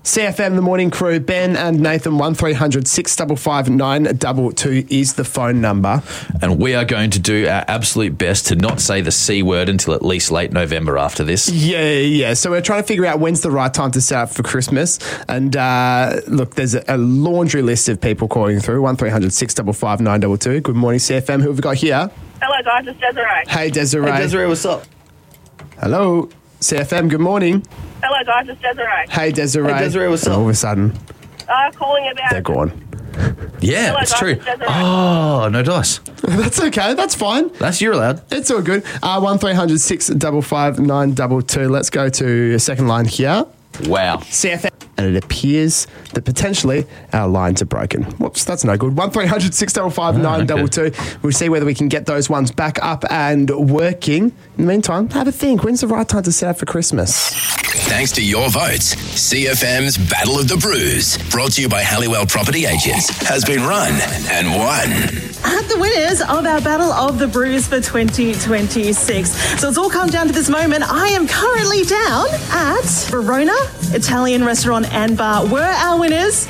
CFM, the morning crew, Ben and Nathan, 1300 655 922 is the phone number. And we are going to do our absolute best to not say the C word until at least late November after this. Yeah. So we're trying to figure out when's the right time to set up for Christmas. And look, there's a laundry list of people calling through, 1300 655 922. Good morning, CFM. Who have we got here? Hello, guys. It's Desiree. Hey, Desiree. Hey, Desiree, what's up? Hello, CFM. Good morning. Hello, guys. It's Desiree. Hey, Desiree. Hey, Desiree, what's up? All of a sudden, Calling about... they're gone. Yeah, Hello, it's guys, true. it's Desiree. Oh, no dice. That's okay. That's fine. You're allowed. It's all good. 1300 655 922. Let's go to a second line here. Wow. CFM. And it appears that potentially our lines are broken. Whoops, that's no good. 1300 655 922. We'll see whether we can get those ones back up and working. In the meantime, have a think. When's the right time to set up for Christmas? Thanks to your votes, CFM's Battle of the Brews, brought to you by Halliwell Property Agents, has been run and won. At the winners of our Battle of the Brews for 2026. So it's all come down to this moment. I am currently down at Verona Italian Restaurant and Bar. Were our winners.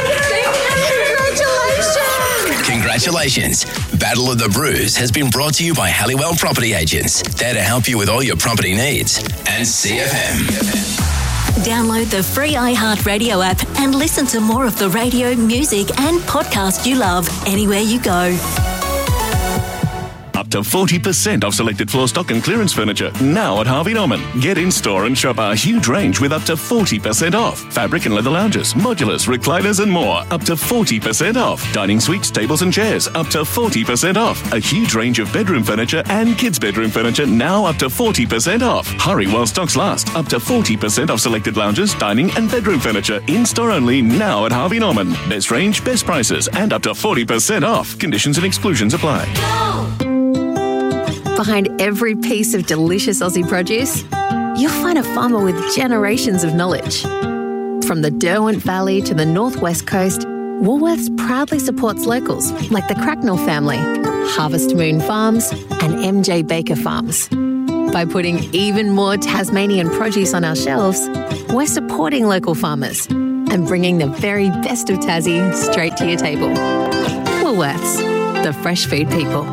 Congratulations. Battle of the Brews has been brought to you by Halliwell Property Agents, there to help you with all your property needs. And CFM. Download the free iHeartRadio app and listen to more of the radio, music and podcast you love anywhere you go. Up to 40% off selected floor stock and clearance furniture now at Harvey Norman. Get in store and shop our huge range with up to 40% off. Fabric and leather lounges, modulars, recliners and more. Up to 40% off. Dining suites, tables and chairs. Up to 40% off. A huge range of bedroom furniture and kids' bedroom furniture now up to 40% off. Hurry while stocks last. Up to 40% off selected lounges, dining and bedroom furniture. In store only now at Harvey Norman. Best range, best prices and up to 40% off. Conditions and exclusions apply. Behind every piece of delicious Aussie produce, you'll find a farmer with generations of knowledge. From the Derwent Valley to the Northwest Coast, Woolworths proudly supports locals like the Cracknell family, Harvest Moon Farms and MJ Baker Farms. By putting even more Tasmanian produce on our shelves, we're supporting local farmers and bringing the very best of Tassie straight to your table. Woolworths, the fresh food people.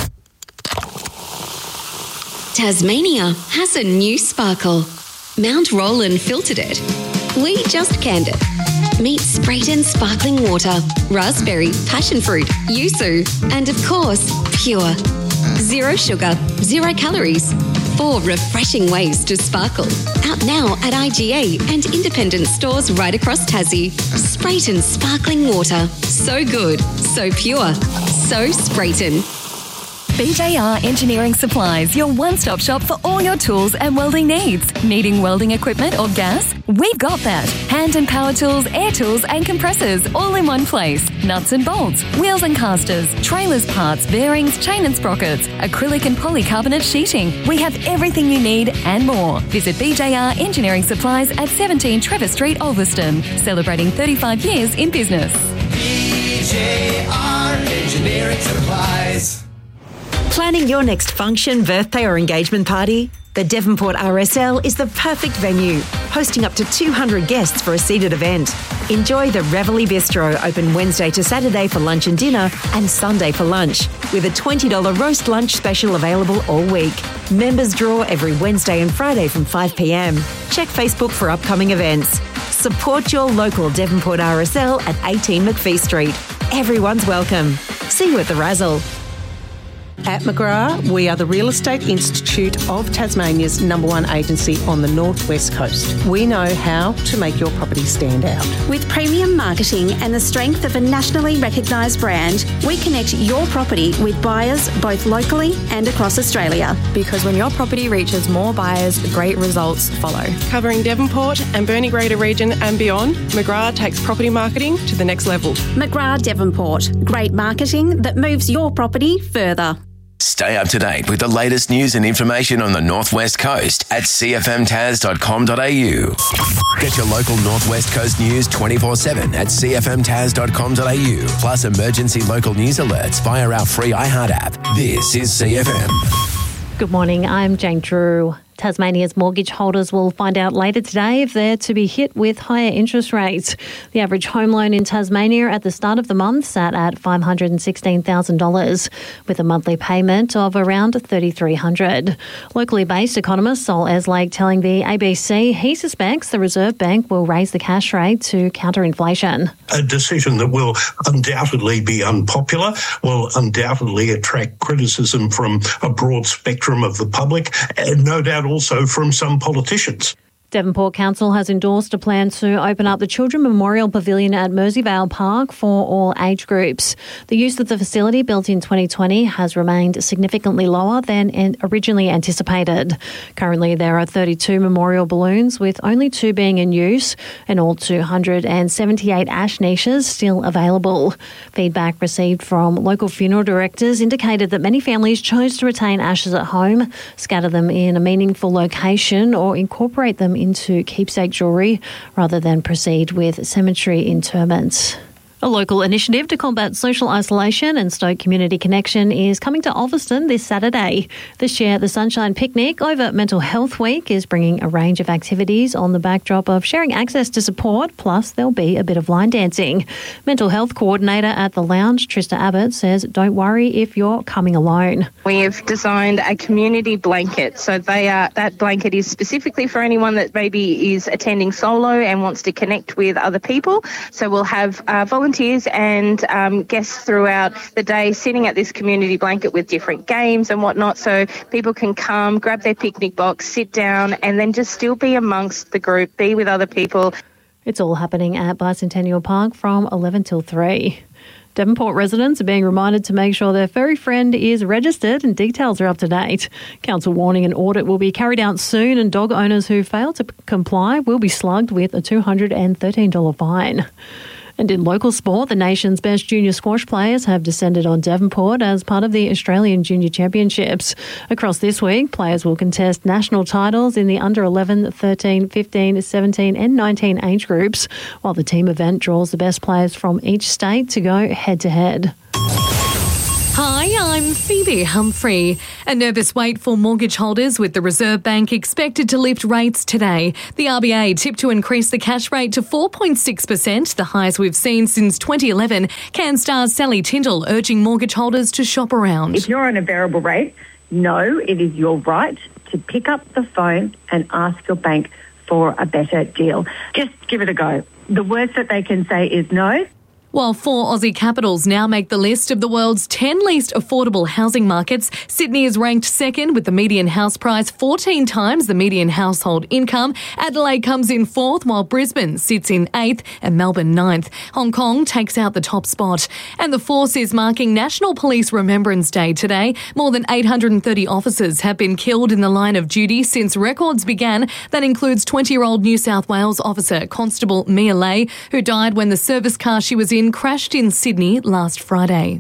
Tasmania has a new sparkle. Mount Roland filtered it. We just canned it. Meet Sprayton sparkling water, raspberry, passion fruit, yuzu, and of course, pure. Zero sugar, 0 calories. 4 refreshing ways to sparkle. Out now at IGA and independent stores right across Tassie. Sprayton sparkling water. So good, so pure, so Sprayton. BJR Engineering Supplies, your one-stop shop for all your tools and welding needs. Needing welding equipment or gas? We've got that. Hand and power tools, air tools and compressors all in one place. Nuts and bolts, wheels and casters, trailers parts, bearings, chain and sprockets, acrylic and polycarbonate sheeting. We have everything you need and more. Visit BJR Engineering Supplies at 17 Trevor Street, Ulverston. Celebrating 35 years in business. BJR Engineering Supplies. Planning your next function, birthday or engagement party? The Devonport RSL is the perfect venue, hosting up to 200 guests for a seated event. Enjoy the Reveille Bistro, open Wednesday to Saturday for lunch and dinner and Sunday for lunch, with a $20 roast lunch special available all week. Members draw every Wednesday and Friday from 5 p.m. Check Facebook for upcoming events. Support your local Devonport RSL at 18 McPhee Street. Everyone's welcome. See you at the Razzle. At McGrath, we are the Real Estate Institute of Tasmania's #1 agency on the Northwest Coast. We know how to make your property stand out. With premium marketing and the strength of a nationally recognised brand, we connect your property with buyers both locally and across Australia. Because when your property reaches more buyers, great results follow. Covering Devonport and Burnie Greater region and beyond, McGrath takes property marketing to the next level. McGrath Devonport. Great marketing that moves your property further. Stay up to date with the latest news and information on the Northwest Coast at cfmtas.com.au. Get your local Northwest Coast news 24/7 at cfmtas.com.au. Plus emergency local news alerts via our free iHeart app. This is CFM. Good morning, I'm Jane Drew. Tasmania's mortgage holders will find out later today if they're to be hit with higher interest rates. The average home loan in Tasmania at the start of the month sat at $516,000, with a monthly payment of around $3,300. Locally based economist Sol Eslake telling the ABC he suspects the Reserve Bank will raise the cash rate to counter inflation. A decision that will undoubtedly be unpopular, will undoubtedly attract criticism from a broad spectrum of the public, and no doubt also from some politicians. Devonport Council has endorsed a plan to open up the Children Memorial Pavilion at Merseyvale Park for all age groups. The use of the facility, built in 2020, has remained significantly lower than originally anticipated. Currently, there are 32 memorial balloons, with only 2 being in use, and all 278 ash niches still available. Feedback received from local funeral directors indicated that many families chose to retain ashes at home, scatter them in a meaningful location, or incorporate them into keepsake jewellery rather than proceed with cemetery interments. A local initiative to combat social isolation and stoke community connection is coming to Ulverston this Saturday. The Share the Sunshine Picnic over Mental Health Week is bringing a range of activities on the backdrop of sharing access to support, plus there'll be a bit of line dancing. Mental Health Coordinator at the Lounge, Trista Abbott, says don't worry if you're coming alone. We have designed a community blanket. So that blanket is specifically for anyone that maybe is attending solo and wants to connect with other people. So we'll have volunteers and guests throughout the day sitting at this community blanket with different games and whatnot, so people can come, grab their picnic box, sit down, and then just still be amongst the group, be with other people. It's all happening at Bicentennial Park from 11 till 3. Devonport residents are being reminded to make sure their furry friend is registered and details are up to date. Council warning an audit will be carried out soon, and dog owners who fail to comply will be slugged with a $213 fine. And in local sport, the nation's best junior squash players have descended on Devonport as part of the Australian Junior Championships. Across this week, players will contest national titles in the under 11, 13, 15, 17 and 19 age groups, while the team event draws the best players from each state to go head-to-head. Hi, I'm Phoebe Humphrey. A nervous wait for mortgage holders, with the Reserve Bank expected to lift rates today. The RBA tipped to increase the cash rate to 4.6%, the highest we've seen since 2011. CanStar's Sally Tyndall urging mortgage holders to shop around. If you're on a variable rate, no, it is your right to pick up the phone and ask your bank for a better deal. Just give it a go. The worst that they can say is no. While 4 Aussie capitals now make the list of the world's 10 least affordable housing markets, Sydney is ranked second with the median house price 14 times the median household income. Adelaide comes in 4th, while Brisbane sits in 8th and Melbourne 9th. Hong Kong takes out the top spot. And the Force is marking National Police Remembrance Day today. More than 830 officers have been killed in the line of duty since records began. That includes 20-year-old New South Wales officer Constable Mia Lay, who died when the service car she was in crashed in Sydney last Friday.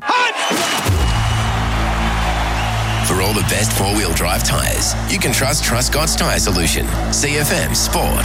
For all the best four-wheel drive tyres, you can trust Truscott's Tyre Solution. CFM Sport.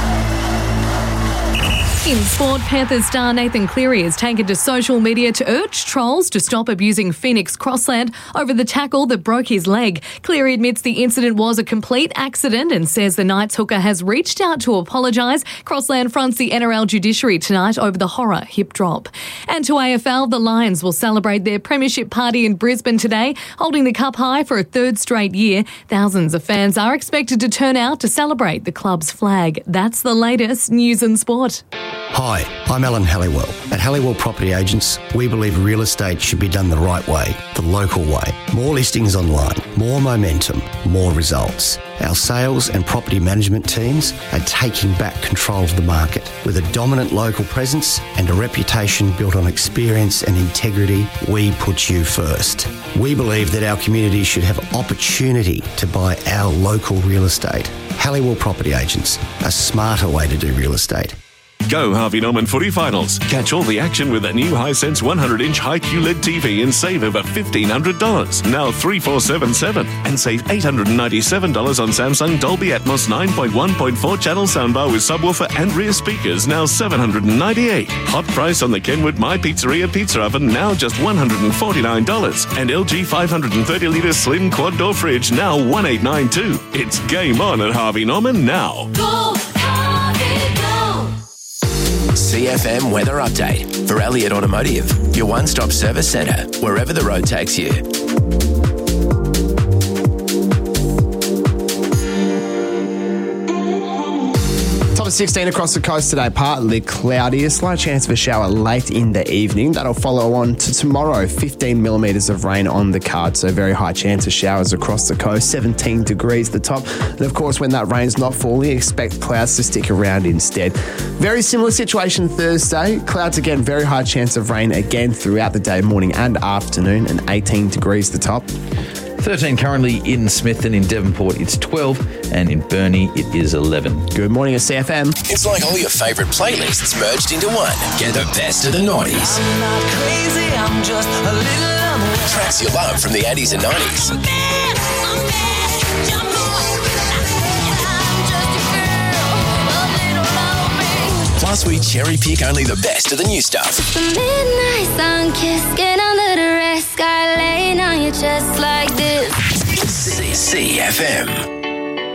In sport, Panthers star Nathan Cleary has taken to social media to urge trolls to stop abusing Phoenix Crossland over the tackle that broke his leg. Cleary admits the incident was a complete accident and says the Knights hooker has reached out to apologise. Crossland fronts the NRL judiciary tonight over the horror hip drop. And to AFL, the Lions will celebrate their premiership party in Brisbane today, holding the cup high for a 3rd straight year. Thousands of fans are expected to turn out to celebrate the club's flag. That's the latest news and sport. Hi, I'm Alan Halliwell. At Halliwell Property Agents, we believe real estate should be done the right way, the local way. More listings online, more momentum, more results. Our sales and property management teams are taking back control of the market. With a dominant local presence and a reputation built on experience and integrity, we put you first. We believe that our community should have opportunity to buy our local real estate. Halliwell Property Agents, a smarter way to do real estate. Go Harvey Norman Footy Finals. Catch all the action with a new Hisense 100-inch high QLED TV and save over $1,500. Now 3477 and save $897 on Samsung Dolby Atmos 9.1.4 channel soundbar with subwoofer and rear speakers, now $798. Hot price on the Kenwood My Pizzeria pizza oven, now just $149. And LG 530-litre slim quad door fridge, now $1,892. It's game on at Harvey Norman now. Go, Harvey, go. CFM Weather Update for Elliott Automotive, your one-stop service centre, wherever the road takes you. Top of 16 across the coast today, partly cloudy, a slight chance of a shower late in the evening. That'll follow on to tomorrow, 15 millimetres of rain on the card, so very high chance of showers across the coast, 17 degrees the top. And of course, when that rain's not falling, expect clouds to stick around instead. Very similar situation Thursday, clouds again, very high chance of rain again throughout the day, morning and afternoon, and 18 degrees the top. 13 currently in Smithton. In Devonport, it's 12. And in Burnie, it is 11. Good morning at CFM. It's like all your favourite playlists merged into one. Get the best of the 90s. I'm not crazy, I'm just a little unaware. Tracks you love from the 80s and 90s. Plus, we cherry pick only the best of the new stuff. The midnight sun kiss, get under the red sky, laying on your chest like this. CFM.